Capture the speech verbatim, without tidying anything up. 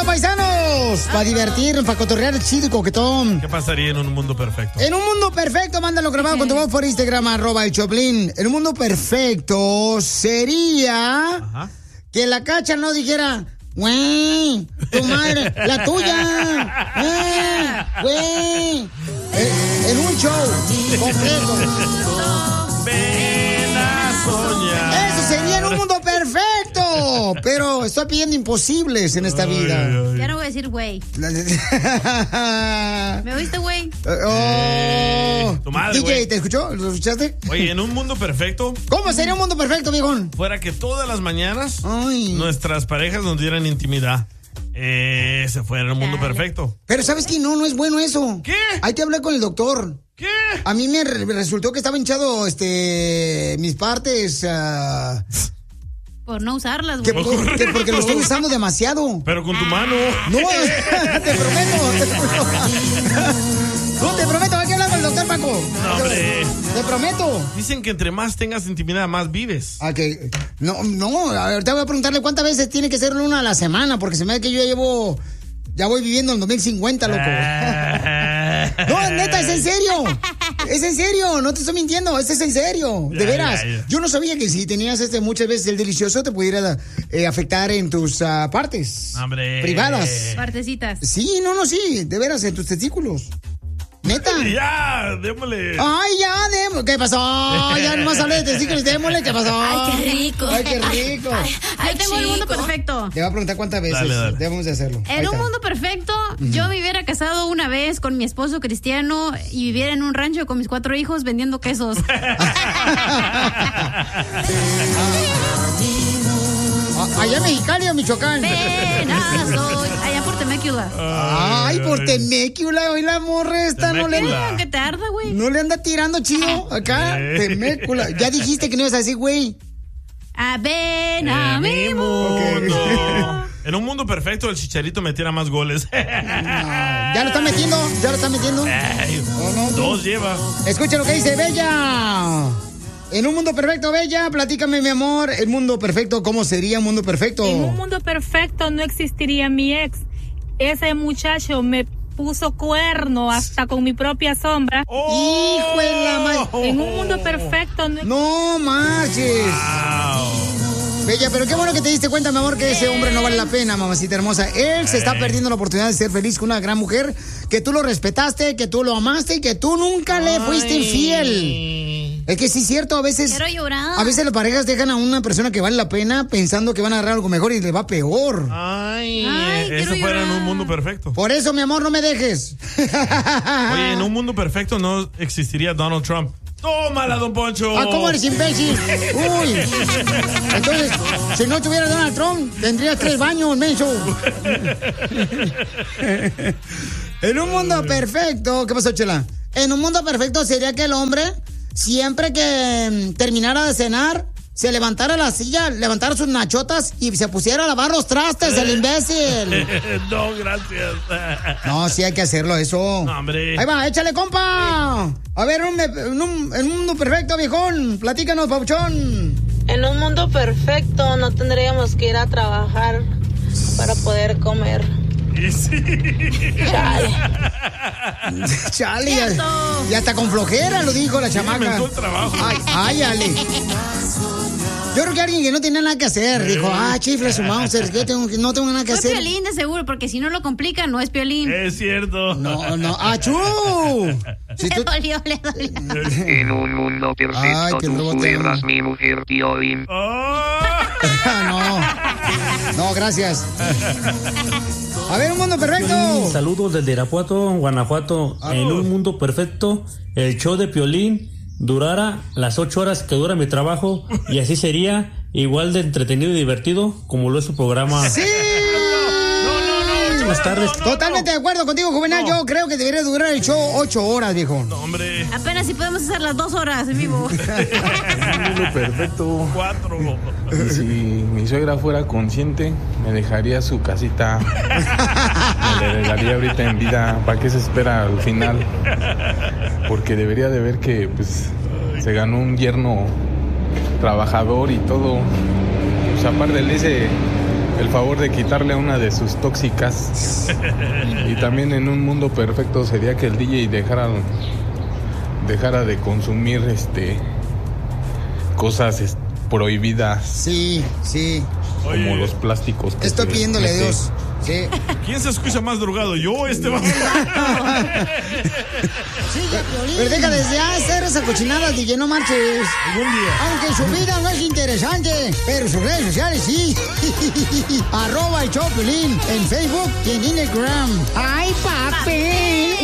paisanos, para divertirnos, para cotorrear el chido y coquetón. ¿Qué pasaría en un mundo perfecto? En un mundo perfecto, mándalo grabado con tu voz por Instagram, arroba el Choplin. En un mundo perfecto sería Ajá. que la Cacha no dijera, güey, tu madre, la tuya, güey, en un show completo. Ven a soñar. Eso sería en un mundo perfecto. Pero estoy pidiendo imposibles en esta vida. Ay, ay. Ya no voy a decir güey. ¿Me oíste, güey? Oh. Eh, tu madre, D J, wey. ¿te escuchó? ¿Lo escuchaste? Oye, en un mundo perfecto. ¿Cómo sería un mundo perfecto, viejón? Fuera que todas las mañanas ay. nuestras parejas nos dieran intimidad. Eh, se fuera un mundo Dale. perfecto. Pero ¿sabes qué? No, no es bueno eso. ¿Qué? Hay que hablar con el doctor. ¿Qué? A mí me re- resultó que estaba hinchado, este, mis partes. Uh, Por no usarlas, que, güey. por, que porque lo estoy usando demasiado. Pero con tu mano. No, te prometo. Te prometo. No, te prometo, hay que hablar con el doctor, Paco. No, hombre. Te prometo. Dicen que entre más tengas intimidad, más vives. Ok. No, no, ahorita voy a preguntarle cuántas veces tiene que ser una a la semana, porque se me ve que yo ya llevo... Ya voy viviendo en dos mil cincuenta, loco. No, neta, es en serio. Es en serio, no te estoy mintiendo, es en serio. De Ya, veras. ya, ya. Yo no sabía que si tenías este muchas veces el delicioso te pudiera eh, afectar en tus uh, partes Hombre. privadas. Partecitas. Sí, no, no, sí, de veras, en tus testículos. Neta. Ya, démosle. Ay, ya, démosle. ¿Qué pasó? Ya nomás hablé de testículos, démosle. ¿Qué pasó? Ay, qué rico. Ay, qué rico. Ay, ay, yo tengo el mundo perfecto. Te voy a preguntar cuántas veces Dale, dale. debemos de hacerlo. En un mundo perfecto, uh-huh. yo me hubiera casado una vez con mi esposo cristiano y viviera en un rancho con mis cuatro hijos vendiendo quesos. Allá en Mexicali o Michoacán. Penazo. Allá por Temécula. Ay, por Temécula. Hoy la morra esta no le... Que te arda, güey. No le anda tirando chido acá. Temécula. Ya dijiste que no ibas a decir, güey. A ven a Eh, mi mi mundo. mundo. En un mundo perfecto, el Chicharito metiera más goles. No, ya lo está metiendo, ya lo está metiendo. Ay, Oh, no, dos lleva. Escucha lo que dice Bella. En un mundo perfecto, Bella, platícame, mi amor, el mundo perfecto, ¿cómo sería un mundo perfecto? En un mundo perfecto no existiría mi ex. Ese muchacho me puso cuerno hasta con mi propia sombra. Oh, ¡Hijo de la madre! En un mundo perfecto no... ¡No marches! Wow. Bella, pero qué bueno que te diste cuenta, mi amor, que ese hombre no vale la pena, mamacita hermosa. Él se está perdiendo la oportunidad de ser feliz con una gran mujer, que tú lo respetaste, que tú lo amaste y que tú nunca le fuiste infiel. Es que sí es cierto, a veces... Quiero llorar. A veces las parejas dejan a una persona que vale la pena pensando que van a agarrar algo mejor y le va peor. Ay, Ay, eso quiero fuera en llorar. un mundo perfecto. Por eso, mi amor, no me dejes. Oye, en un mundo perfecto no existiría Donald Trump. ¡Tómala, don Poncho! Ah, ¿cómo eres imbécil? Uy. Entonces, si no tuviera Donald Trump, tendrías tres baños, menso. En un mundo perfecto, ¿qué pasó, Chela? En un mundo perfecto sería que el hombre, siempre que mm, terminara de cenar, se levantara la silla, levantara sus nachotas y se pusiera a lavar los trastes, el imbécil. No, gracias. No, sí hay que hacerlo, eso. No, hombre. Ahí va, échale, compa. A ver, un, en un, en un mundo perfecto, viejón. Platícanos, pauchón. En un mundo perfecto no tendríamos que ir a trabajar para poder comer. Y sí. Chale. Chale, ya, ya hasta con flojera lo dijo la chamaca. inventó el trabajo. Ay, ay, Ale. Yo creo que alguien que no tenía nada que hacer dijo, ah, chifle su mouse, que tengo, no tengo nada que Fue hacer. Piolín de seguro, porque si no lo complica, no es Piolín. Es cierto. No, no, achú. Si Le tú... dolió, le dolió. En un mundo perfecto Ay, qué tú robot fueras tengo. mi mujer, Piolín. Oh. No, no, gracias. A ver, un mundo perfecto. Saludos desde Irapuato, Guanajuato. En un mundo perfecto, el show de Piolín durara las ocho horas que dura mi trabajo y así sería igual de entretenido y divertido como lo es su programa. ¡Sí! Buenas tardes. Totalmente de acuerdo contigo, Juvenal. Yo creo que debería durar el show ocho horas, viejo. No, hombre. Apenas si podemos hacer las dos horas en vivo. Un mundo perfecto. Cuatro. Si mi suegra fuera consciente, me dejaría su casita. Me le daría ahorita en vida. ¿Para qué se espera al final? Porque debería de ver que pues se ganó un yerno trabajador y todo. Pues aparte de ese el favor de quitarle a una de sus tóxicas. Y también en un mundo perfecto sería que el D J dejara, dejara de consumir este cosas este, prohibidas. Sí, sí. Como Oye, los plásticos. Que Estoy pidiéndole a Dios. Sí. ¿Quién se escucha más drogado? ¿Yo o este va? Pero deja desde hacer esa cochinada, D J, no marches. Algún día. Aunque su vida no es interesante, pero sus redes sociales sí. Arroba el show de Piolín en Facebook y en Instagram. ¡Ay, papi!